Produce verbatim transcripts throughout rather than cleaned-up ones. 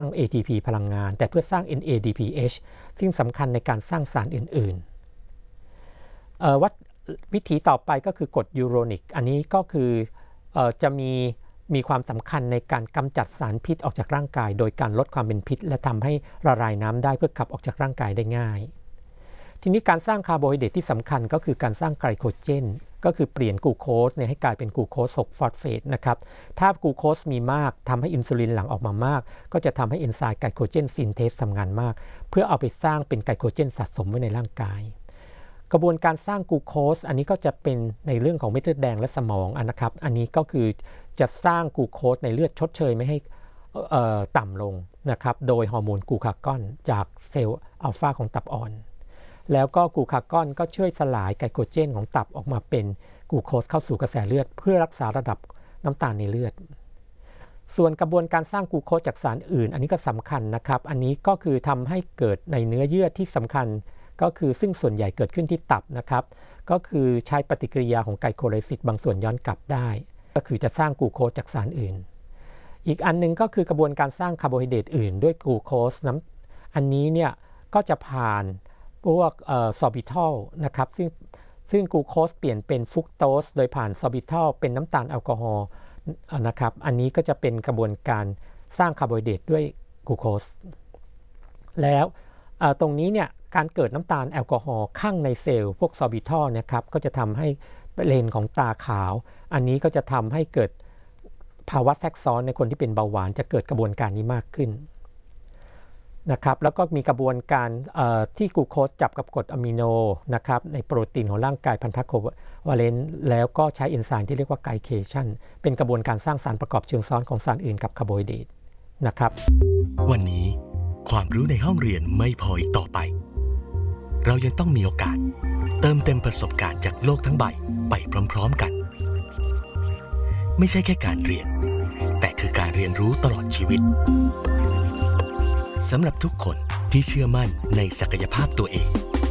เอ ที พี พลังงานแต่เพื่อสร้าง เอ็น เอ ดี พี เอช ซึ่งสำคัญในการสร้างสารอื่นๆวัดวิธีต่อไปก็คือกรดยูโรนิกอันนี้ก็คือจะมีมีความสำคัญในการกำจัดสารพิษออกจากร่างกายโดยการลดความเป็นพิษและทำให้ละลายน้ำได้เพื่อขับออกจากร่างกายได้ง่ายทีนี้การสร้างคาร์โบไฮเดรตที่สำคัญก็คือการสร้างไกลโคเจนก็คือเปลี่ยนกลูโคสให้กลายเป็นกลูโคส หก ฟอสเฟตนะครับถ้ากลูโคสมีมากทำให้อินซูลินหลั่งออกมามากก็จะทำให้เอนไซม์ไกลโคเจนซินเทสทำงานมากเพื่อเอาไปสร้างเป็นไกลโคเจนสะสมไว้ในร่างกายกระบวนการสร้างกลูโคสอันนี้ก็จะเป็นในเรื่องของเม็ดเลือดแดงและสมองอันนะครับอันนี้ก็คือจะสร้างกลูโคสในเลือดชดเชยไม่ให้ต่ำลงนะครับโดยฮอร์โมนกลูคากอนจากเซลล์อัลฟาของตับอ่อนแล้วก็กลูคากอนก็ช่วยสลายไกลโคเจนของตับออกมาเป็นกลูโคสเข้าสู่กระแสเลือดเพื่อรักษาระดับน้ำตาลในเลือดส่วนกระบวนการสร้างกลูโคสจากสารอื่นอันนี้ก็สำคัญนะครับอันนี้ก็คือทำให้เกิดในเนื้อเยื่อที่สำคัญก็คือซึ่งส่วนใหญ่เกิดขึ้นที่ตับนะครับก็คือใช้ปฏิกิริยาของไกลโคไลซิสบางส่วนย้อนกลับได้ก็คือจะสร้างกลูโคสจากสารอื่นอีกอันนึงก็คือกระบวนการสร้างคาร์โบไฮเดรตอื่นด้วยกลูโคสน้ำอันนี้เนี่ยก็จะผ่านพวกซอร์บิทอลนะครับซึ่งซึ่งกลูโคสเปลี่ยนเป็นฟรุกโตสโดยผ่านซอร์บิทอลเป็นน้ำตาลแอลกอฮอล์นะครับอันนี้ก็จะเป็นกระบวนการสร้างคาร์โบไฮเดรตด้วยกลูโคสแล้วตรงนี้เนี่ยการเกิดน้ำตาลแอลกอฮอล์ข้างในเซลล์พวกซอร์บิทอลนะครับก็จะทำให้เลนของตาขาวอันนี้ก็จะทำให้เกิดภาวะแทรกซ้อนในคนที่เป็นเบาหวานจะเกิดกระบวนการนี้มากขึ้นนะครับแล้วก็มีกระบวนการที่กลูโคสจับกับกรดอะมิโนนะครับในโปรตีนของร่างกายพันธะโควาเลนต์แล้วก็ใช้เอนไซม์ที่เรียกว่าไกลเคชันเป็นกระบวนการสร้างสารประกอบเชิงซ้อนของสารอื่นกับคาร์โบไฮเดรตนะครับวันนี้ความรู้ในห้องเรียนไม่พออีกต่อไปเรายังต้องมีโอกาสเติมเต็มประสบการณ์จากโลกทั้งใบไปพร้อมๆกันไม่ใช่แค่การเรียนแต่คือการเรียนรู้ตลอดชีวิตสำหรับทุกคนที่เชื่อมั่นในศักยภาพตัวเอง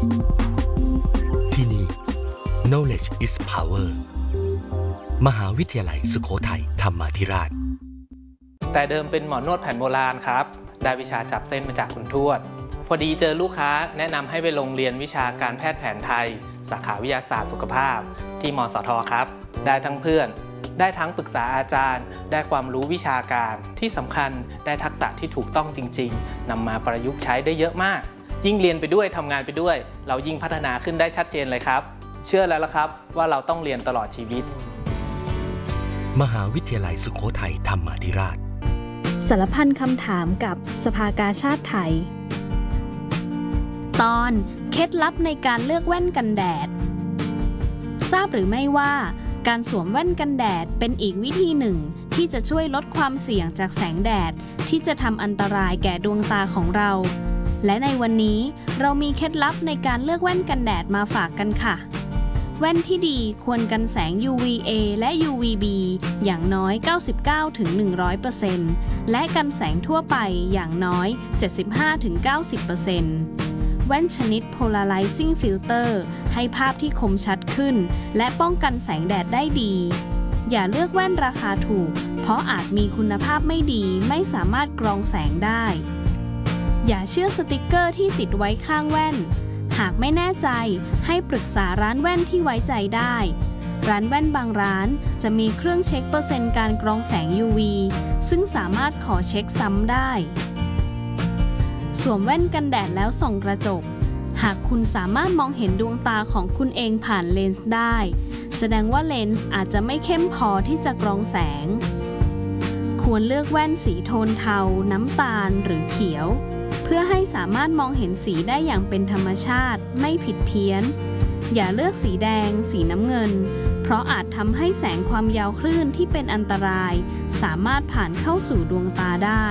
ที่นี่ Knowledge is Power มหาวิทยาลัยสุโขทัยธรรมาธิราชแต่เดิมเป็นหมอนวดแผนโบราณครับได้วิชาจับเส้นมาจากคุณทวดพอดีเจอลูกค้าแนะนำให้ไปลงเรียนวิชาการแพทย์แผนไทยสาขาวิทยาศาสตร์สุขภาพที่มสทครับได้ทั้งเพื่อนได้ทั้งปรึกษาอาจารย์ได้ความรู้วิชาการที่สำคัญได้ทักษะที่ถูกต้องจริงๆนำมาประยุกต์ใช้ได้เยอะมากยิ่งเรียนไปด้วยทำงานไปด้วยเรายิ่งพัฒนาขึ้นได้ชัดเจนเลยครับเชื่อแล้วละครับว่าเราต้องเรียนตลอดชีวิตมหาวิทยาลัยสุโขทัยธรรมาธิราชสารพันคำถามกับสภากาชาดไทยตอนเคล็ดลับในการเลือกแว่นกันแดดทราบหรือไม่ว่าการสวมแว่นกันแดดเป็นอีกวิธีหนึ่งที่จะช่วยลดความเสี่ยงจากแสงแดดที่จะทำอันตรายแก่ดวงตาของเราและในวันนี้เรามีเคล็ดลับในการเลือกแว่นกันแดดมาฝากกันค่ะแว่นที่ดีควรกันแสง ยู วี เอ และ ยู วี บี อย่างน้อย เก้าสิบเก้าถึงหนึ่งร้อยเปอร์เซ็นต์ และกันแสงทั่วไปอย่างน้อย เจ็ดสิบห้าถึงเก้าสิบเปอร์เซ็นต์ แว่นชนิด Polarizing Filter ให้ภาพที่คมชัดขึ้นและป้องกันแสงแดดได้ดีอย่าเลือกแว่นราคาถูกเพราะอาจมีคุณภาพไม่ดีไม่สามารถกรองแสงได้อย่าเชื่อสติกเกอร์ที่ติดไว้ข้างแว่นหากไม่แน่ใจให้ปรึกษาร้านแว่นที่ไว้ใจได้ร้านแว่นบางร้านจะมีเครื่องเช็คเปอร์เซ็นต์การกรองแสง ยู วี ซึ่งสามารถขอเช็คซ้ำได้สวมแว่นกันแดดแล้วส่องกระจกหากคุณสามารถมองเห็นดวงตาของคุณเองผ่านเลนส์ได้แสดงว่าเลนส์อาจจะไม่เข้มพอที่จะกรองแสงควรเลือกแว่นสีโทนเทาน้ำตาลหรือเขียวเพื่อให้สามารถมองเห็นสีได้อย่างเป็นธรรมชาติไม่ผิดเพี้ยนอย่าเลือกสีแดงสีน้ำเงินเพราะอาจทำให้แสงความยาวคลื่นที่เป็นอันตรายสามารถผ่านเข้าสู่ดวงตาได้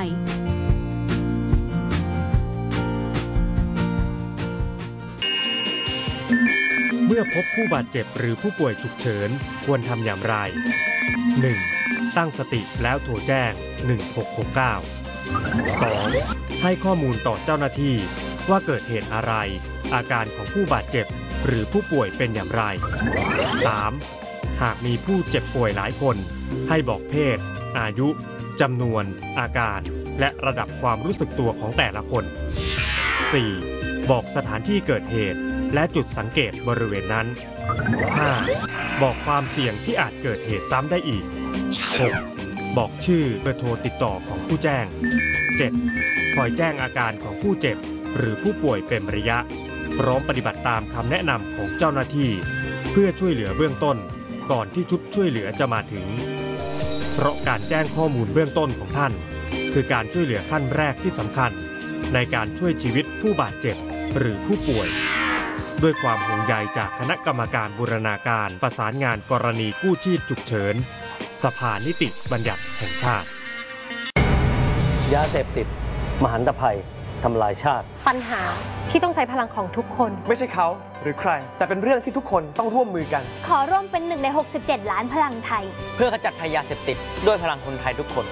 เมื่อพบผู้บาดเจ็บหรือผู้ป่วยฉุกเฉินควรทำอย่างไร หนึ่ง. ตั้งสติแล้วโทรแจ้งหนึ่งหกหกเก้า สอง. ให้ข้อมูลต่อเจ้าหน้าที่ว่าเกิดเหตุอะไรอาการของผู้บาดเจ็บหรือผู้ป่วยเป็นอย่างไร สาม. หากมีผู้เจ็บป่วยหลายคนให้บอกเพศอายุจำนวนอาการและระดับความรู้สึกตัวของแต่ละคน สี่. บอกสถานที่เกิดเหตุและจุดสังเกตบริเวณนั้น ห้า. บอกความเสี่ยงที่อาจเกิดเหตุซ้ำได้อีก หก. บอกชื่อเบอร์โทรติดต่อของผู้แจ้ง เจ็ด. คอยแจ้งอาการของผู้เจ็บหรือผู้ป่วยเป็นระยะพร้อมปฏิบัติตามคำแนะนำของเจ้าหน้าที่เพื่อช่วยเหลือเบื้องต้นก่อนที่ชุดช่วยเหลือจะมาถึงเพราะการแจ้งข้อมูลเบื้องต้นของท่านคือการช่วยเหลือขั้นแรกที่สำคัญในการช่วยชีวิตผู้บาดเจ็บหรือผู้ป่วยด้วยความห่วงใยจากคณะกรรมการบูรณาการประสานงานกรณีกู้ชีพฉุกเฉินสภานิติบัญญัติแห่งชาติยาเสพติดมหันตภัยทำลายชาติปัญหาที่ต้องใช้พลังของทุกคนไม่ใช่เขาหรือใครแต่เป็นเรื่องที่ทุกคนต้องร่วมมือกันขอร่วมเป็นหนึ่งในหกสิบเจ็ดล้านพลังไทยเพื่อขจัดภัยยาเสพติดด้วยพลังคนไทยทุกคน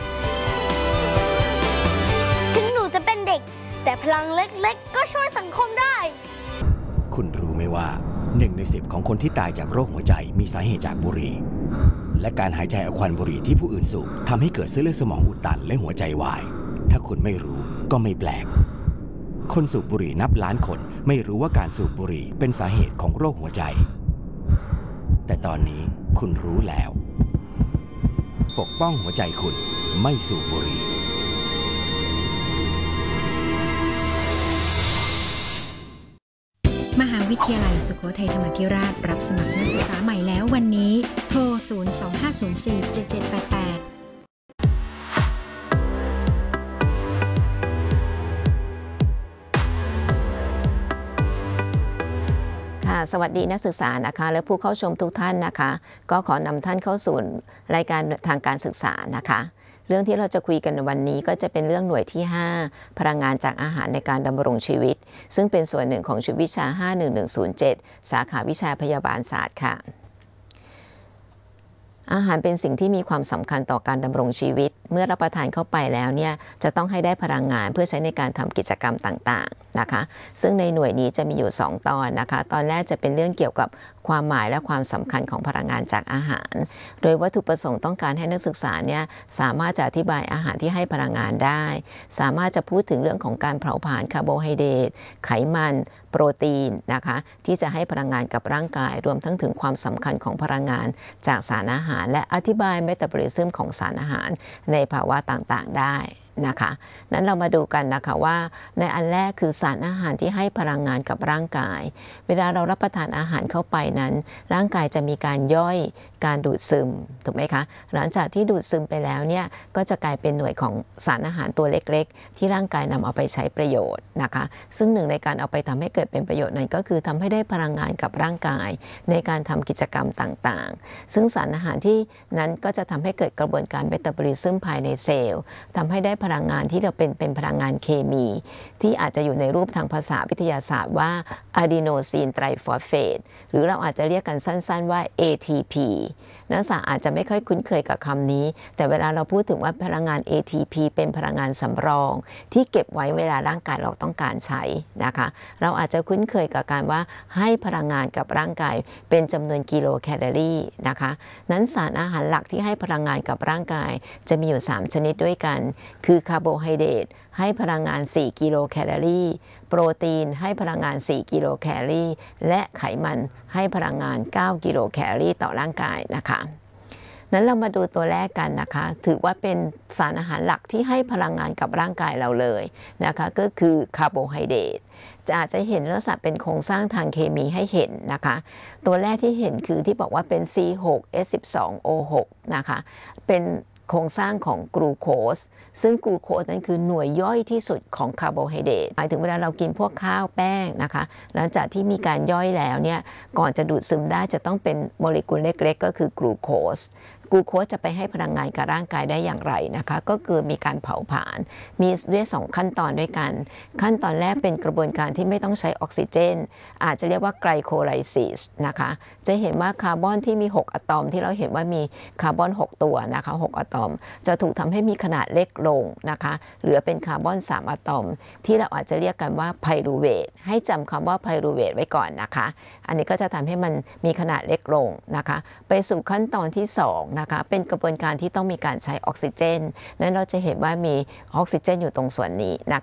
ถึงหนูจะเป็นเด็กแต่พลังเล็กๆก็ช่วยสังคมได้คุณรู้ไหมว่าหนึ่งในสิบของคนที่ตายจากโรคหัวใจมีสาเหตุจากบุหรี่และการหายใจเอาควันบุหรี่ที่ผู้อื่นสูบทำให้เกิดเส้นเลือดสมองอุดตันและหัวใจวายถ้าคุณไม่รู้ก็ไม่แปลกคนสูบบุหรี่นับล้านคนไม่รู้ว่าการสูบบุหรี่เป็นสาเหตุของโรคหัวใจแต่ตอนนี้คุณรู้แล้วปกป้องหัวใจคุณไม่สูบบุหรี่มหาวิทยาลัยสุโขทัยธรรมาธิราชรับสมัครนักศึกษาใหม่แล้ววันนี้โทรศูนย์ สอง ห้า ศูนย์ สี่ เจ็ด เจ็ด แปด แปดสวัสดีนักศึกษานะคะและผู้เข้าชมทุกท่านนะคะก็ขอนำท่านเข้าสู่รายการทางการศึกษานะคะเรื่องที่เราจะคุยกันในวันนี้ก็จะเป็นเรื่องหน่วยที่ห้าพลังงานจากอาหารในการดำรงชีวิตซึ่งเป็นส่วนหนึ่งของชุดวิชาห้าหนึ่งหนึ่งศูนย์เจ็ดสาขาวิชาพยาบาลศาสตร์ค่ะอาหารเป็นสิ่งที่มีความสำคัญต่อการดำรงชีวิตเมื่อรับประทานเข้าไปแล้วเนี่ยจะต้องให้ได้พลังงานเพื่อใช้ในการทำกิจกรรมต่างๆนะคะซึ่งในหน่วยนี้จะมีอยู่สองตอนนะคะตอนแรกจะเป็นเรื่องเกี่ยวกับความหมายและความสำคัญของพลังงานจากอาหารโดยวัตถุประสงค์ต้องการให้นักศึกษาเนี่ยสามารถจะอธิบายอาหารที่ให้พลังงานได้สามารถจะพูดถึงเรื่องของการเผาผลาญคาร์โบไฮเดรตไขมันโปรตีนนะคะที่จะให้พลังงานกับร่างกายรวมทั้งถึงความสำคัญของพลังงานจากสารอาหารและอธิบายเมตาบอลิซึมของสารอาหารในภาวะต่างๆได้นะคะนั้นเรามาดูกันนะคะว่าในอันแรกคือสารอาหารที่ให้พลังงานกับร่างกายเวลาเรารับประทานอาหารเข้าไปนั้นร่างกายจะมีการย่อยการดูดซึมถูกไหมคะหลังจากที่ดูดซึมไปแล้วเนี่ยก็จะกลายเป็นหน่วยของสารอาหารตัวเล็กๆที่ร่างกายนำเอาไปใช้ประโยชน์นะคะซึ่งหนึ่งในการเอาไปทำให้เกิดเป็นประโยชน์นั้นก็คือทำให้ได้พลังงานกับร่างกายในการทำกิจกรรมต่างๆซึ่งสารอาหารที่นั้นก็จะทำให้เกิดกระบวนการเมตาบอลิซึมภายในเซลล์ทำให้ได้พลังงานที่เราเป็นเป็นพลังงานเคมีที่อาจจะอยู่ในรูปทางภาษาวิทยาศาสตร์ว่าอะดีโนซีนไตรฟอสเฟตหรือเราอาจจะเรียกกันสั้นๆว่า เอ ที พี นักศึกษาอาจจะไม่ค่อยคุ้นเคยกับคำนี้แต่เวลาเราพูดถึงว่าพลังงาน เอ ที พี เป็นพลังงานสำรองที่เก็บไว้เวลาร่างกายเราต้องการใช้นะคะเราอาจจะคุ้นเคยกับการว่าให้พลังงานกับร่างกายเป็นจำนวนกิโลแคลอรี่นะคะนั้นสารอาหารหลักที่ให้พลังงานกับร่างกายจะมีอยู่สามชนิดด้วยกันคือคาร์โบไฮเดรตให้พลังงานสี่กิโลแคลอรี่โปรตีนให้พลังงานสี่กิโลแคลอรี่และไขมันให้พลังงานเก้ากิโลแคลอรี่ต่อร่างกายนะคะนั้นเรามาดูตัวแรกกันนะคะถือว่าเป็นสารอาหารหลักที่ให้พลังงานกับร่างกายเราเลยนะคะก็คือคาร์โบไฮเดรตจะอาจจะเห็นลักษณะเป็นโครงสร้างทางเคมีให้เห็นนะคะตัวแรกที่เห็นคือที่บอกว่าเป็น ซี หก เอส สิบสอง โอ หก นะคะเป็นโครงสร้างของกลูโคสซึ่งกลูโคสนั้นคือหน่วยย่อยที่สุดของคาร์โบไฮเดรตหมายถึงเวลาเรากินพวกข้าวแป้งนะคะหลังจากที่มีการย่อยแล้วเนี่ยก่อนจะดูดซึมได้จะต้องเป็นโมเลกุลเล็กๆก็คือกลูโคสกลูโคสจะไปให้พลังงานกับร่างกายได้อย่างไรนะคะก็คือมีการเผาผลาญมีด้วยสองขั้นตอนด้วยกันขั้นตอนแรกเป็นกระบวนการที่ไม่ต้องใช้ออกซิเจนอาจจะเรียกว่าไกลโคไลซิสนะคะจะเห็นว่าคาร์บอนที่มีหกอะตอมที่เราเห็นว่ามีคาร์บอนหกตัวนะคะหกอะตอมจะถูกทำให้มีขนาดเล็กลงนะคะเหลือเป็นคาร์บอนสามอะตอมที่เราอาจจะเรียกกันว่าไพรูเวทให้จำคำว่าไพรูเวทไว้ก่อนนะคะอันนี้ก็จะทำให้มันมีขนาดเล็กลงนะคะไปสู่ขั้นตอนที่สองนะคะเป็นกระบวนการที่ต้องมีการใช้ออกซิเจนนั้นเราจะเห็นว่ามีออกซิเจนอยู่ตรงส่วนนี้นะคะ